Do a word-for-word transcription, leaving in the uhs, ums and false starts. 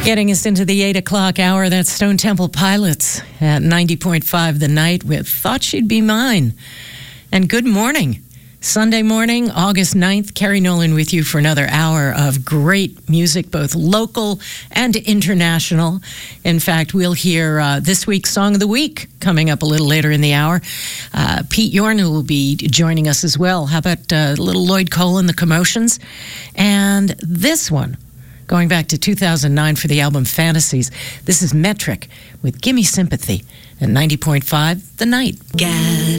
Getting us into the eight o'clock hour, that's Stone Temple Pilots at ninety point five The Night with Thought She'd Be Mine. And good morning. Sunday morning, August ninth, Carrie Nolan with you for another hour of great music, both local and international. In fact, we'll hear uh, this week's Song of the Week coming up a little later in the hour. Uh, Pete Yorn, who will be joining us as well. How about uh, little Lloyd Cole and the Commotions? And this one, going back to two thousand nine for the album Fantasies. This is Metric with Gimme Sympathy at ninety point five The Night. God.